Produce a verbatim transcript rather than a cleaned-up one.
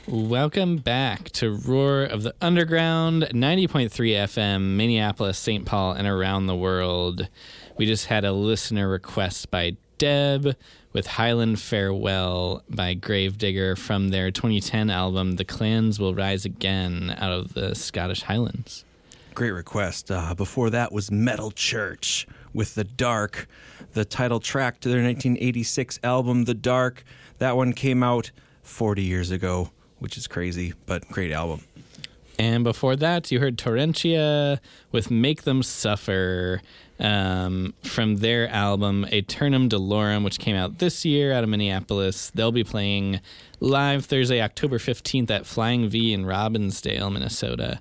Welcome back to Roar of the Underground, ninety point three F M, Minneapolis, Saint Paul, and around the world. We just had a listener request by Deb with Highland Farewell by Gravedigger from their twenty ten album, The Clans Will Rise Again, out of the Scottish Highlands. Great request. Uh, before that was Metal Church with The Dark, the title track to their nineteen eighty-six album, The Dark. That one came out forty years ago, which is crazy, but great album. And before that, you heard Torrentia with Make Them Suffer um, from their album Aeternum Dolorum, which came out this year out of Minneapolis. They'll be playing live Thursday, October fifteenth at Flying V in Robbinsdale, Minnesota.